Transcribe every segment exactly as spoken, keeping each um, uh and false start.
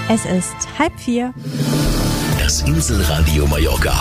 Es ist halb vier. Das Inselradio Mallorca.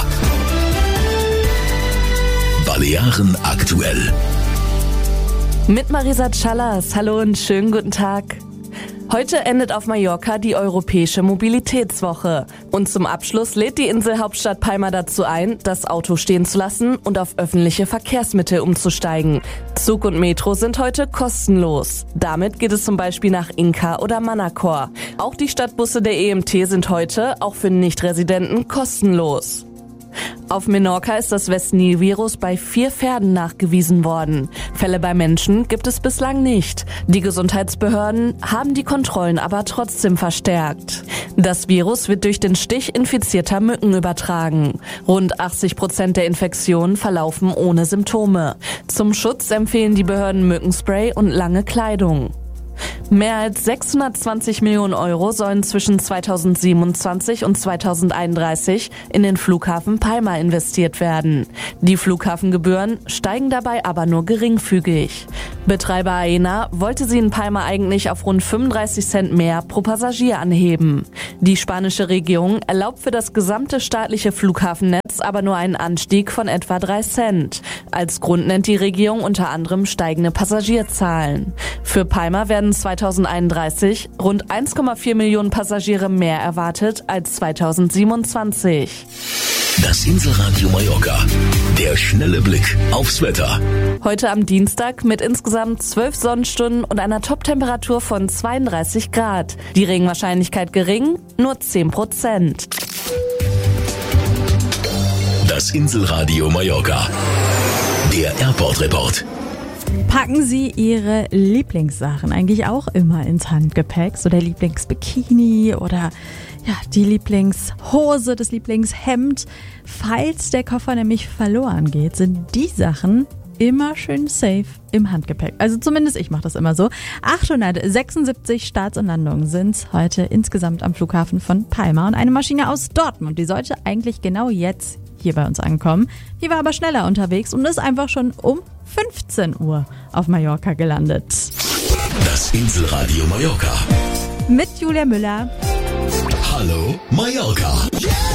Balearen aktuell. Mit Marisa Callas. Hallo und schönen guten Tag. Heute endet auf Mallorca die Europäische Mobilitätswoche. Und zum Abschluss lädt die Inselhauptstadt Palma dazu ein, das Auto stehen zu lassen und auf öffentliche Verkehrsmittel umzusteigen. Zug und Metro sind heute kostenlos. Damit geht es zum Beispiel nach Inca oder Manacor. Auch die Stadtbusse der E M T sind heute, auch für Nichtresidenten, kostenlos. Auf Menorca ist das West-Nil-Virus bei vier Pferden nachgewiesen worden. Fälle bei Menschen gibt es bislang nicht. Die Gesundheitsbehörden haben die Kontrollen aber trotzdem verstärkt. Das Virus wird durch den Stich infizierter Mücken übertragen. Rund achtzig Prozent der Infektionen verlaufen ohne Symptome. Zum Schutz empfehlen die Behörden Mückenspray und lange Kleidung. Mehr als sechshundertzwanzig Millionen Euro sollen zwischen zweitausendsiebenundzwanzig und zweitausendeinunddreißig in den Flughafen Palma investiert werden. Die Flughafengebühren steigen dabei aber nur geringfügig. Betreiber Aena wollte sie in Palma eigentlich auf rund fünfunddreißig Cent mehr pro Passagier anheben. Die spanische Regierung erlaubt für das gesamte staatliche Flughafennetz aber nur einen Anstieg von etwa drei Cent. Als Grund nennt die Regierung unter anderem steigende Passagierzahlen. Für Palma werden zweitausendeinunddreißig rund eins Komma vier Millionen Passagiere mehr erwartet als zweitausendsiebenundzwanzig. Das Inselradio Mallorca. Der schnelle Blick aufs Wetter. Heute am Dienstag mit insgesamt zwölf Sonnenstunden und einer Toptemperatur von zweiunddreißig Grad. Die Regenwahrscheinlichkeit gering, nur zehn Prozent. Das Inselradio Mallorca. Der Airport-Report. Packen Sie Ihre Lieblingssachen eigentlich auch immer ins Handgepäck? So der Lieblingsbikini oder ja, die Lieblingshose, das Lieblingshemd. Falls der Koffer nämlich verloren geht, sind die Sachen immer schön safe im Handgepäck. Also zumindest ich mache das immer so. achthundertsechsundsiebzig Starts und Landungen sind heute insgesamt am Flughafen von Palma und eine Maschine aus Dortmund, die sollte eigentlich genau jetzt hier bei uns ankommen. Die war aber schneller unterwegs und ist einfach schon um fünfzehn Uhr auf Mallorca gelandet. Das Inselradio Mallorca. Mit Julia Müller. Hallo Mallorca.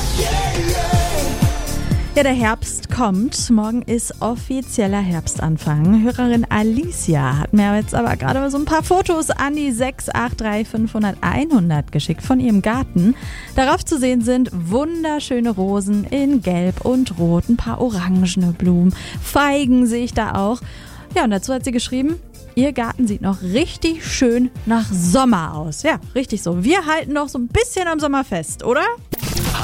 Ja, der Herbst kommt. Morgen ist offizieller Herbstanfang. Hörerin Alicia hat mir jetzt aber gerade mal so ein paar Fotos an die sechs acht drei fünf null null hundert geschickt von ihrem Garten. Darauf zu sehen sind wunderschöne Rosen in Gelb und Rot, ein paar orangene Blumen, Feigen sehe ich da auch. Ja, und dazu hat sie geschrieben, ihr Garten sieht noch richtig schön nach Sommer aus. Ja, richtig so. Wir halten noch so ein bisschen am Sommer fest, oder?